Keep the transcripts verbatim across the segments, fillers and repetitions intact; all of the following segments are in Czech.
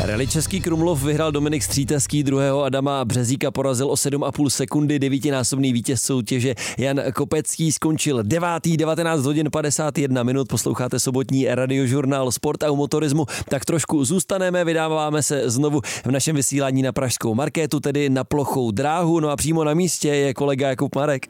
Rally Český Krumlov vyhrál Dominik Střítaský, druhého Adama Březíka porazil o sedm a půl sekundy, devítinásobný vítěz soutěže Jan Kopecký skončil devátý, devatenáct hodin padesát jedna minut, posloucháte sobotní radiožurnál Sport a motorismu, tak trošku zůstaneme, vydáváme se znovu v našem vysílání na pražskou markétu, tedy na plochou dráhu, no a přímo na místě je kolega Jakub Marek.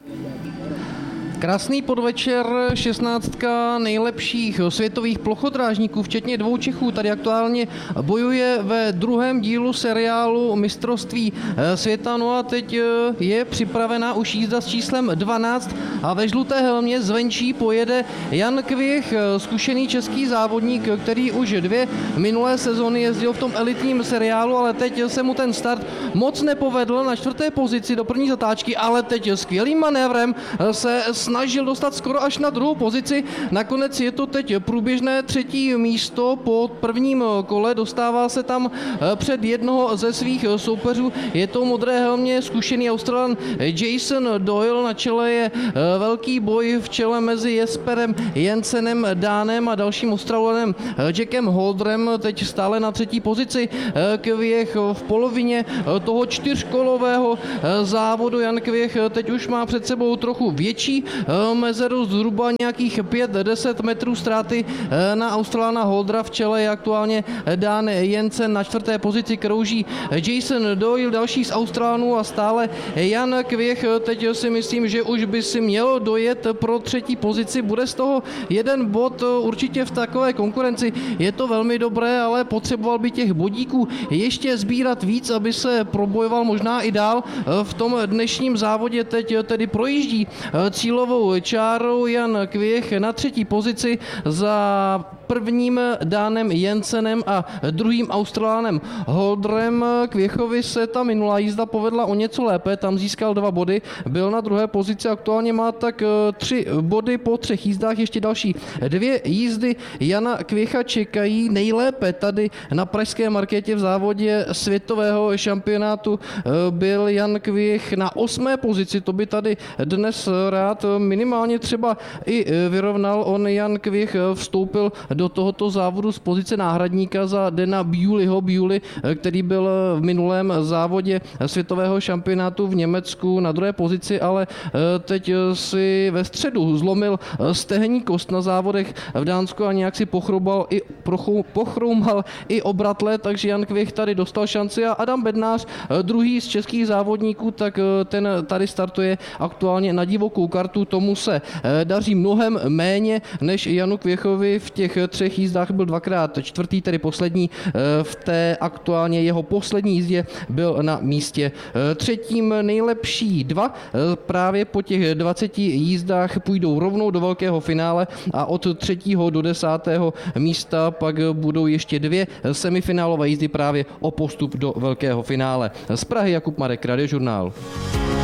Krásný podvečer, šestnáctka nejlepších světových plochodrážníků, včetně dvou Čechů. Tady aktuálně bojuje ve druhém dílu seriálu mistrovství světa. No a teď je připravená už jízda s číslem dvanáct a ve žluté helmě zvenčí pojede Jan Kvěch, zkušený český závodník, který už dvě minulé sezony jezdil v tom elitním seriálu, ale teď se mu ten start moc nepovedl, na čtvrté pozici do první zatáčky, ale teď skvělým manévrem se snažil dostat skoro až na druhou pozici. Nakonec je to teď průběžné třetí místo po prvním kole. Dostává se tam před jednoho ze svých soupeřů. Je to modré helmě zkušený Australan Jason Doyle. Na čele je velký boj v čele mezi Jesperem Jensenem Dánem a dalším Australanem Jackem Holderem. Teď stále na třetí pozici. Kvěch v polovině toho čtyřkolového závodu. Jan Kvěch teď už má před sebou trochu větší mezeru, zhruba nějakých pět deset metrů ztráty na Australana Holdera. V čele je aktuálně Dan Jensen, na čtvrté pozici krouží Jason Doyle, další z Australanů a stále Jan Kvěch. Teď si myslím, že už by si měl dojet pro třetí pozici. Bude z toho jeden bod určitě v takové konkurenci. Je to velmi dobré, ale potřeboval by těch bodíků ještě sbírat víc, aby se probojoval možná i dál. V tom dnešním závodě teď tedy projíždí cílovou čárou Jan Kvěch na třetí pozici za prvním Danem Jensenem a druhým Australanem Holderem. Kvěchovi se ta minulá jízda povedla o něco lépe, tam získal dva body, byl na druhé pozici, aktuálně má tak tři body po třech jízdách, ještě další dvě jízdy Jana Kvěcha čekají. Nejlépe tady na pražské markétě v závodě světového šampionátu byl Jan Kvěch na osmé pozici, to by tady dnes rád minimálně třeba i vyrovnal. On, Jan Kvěch, vstoupil do tohoto závodu z pozice náhradníka za Dana Bewleyho, Bewley, který byl v minulém závodě světového šampionátu v Německu na druhé pozici, ale teď si ve středu zlomil stehenní kost na závodech v Dánsku a nějak si pochroumal i, pochroumal i obratle, takže Jan Kvěch tady dostal šanci a Adam Bednář, druhý z českých závodníků, tak ten tady startuje aktuálně na divokou kartu. Tomu se daří mnohem méně než Janu Kvěchovi. V těch třech jízdách byl dvakrát čtvrtý, tedy poslední. V té aktuálně jeho poslední jízdě byl na místě třetím. Nejlepší dva právě po těch dvaceti jízdách půjdou rovnou do velkého finále a od třetího do desátého místa pak budou ještě dvě semifinálové jízdy právě o postup do velkého finále. Z Prahy Jakub Marek, Radiožurnál.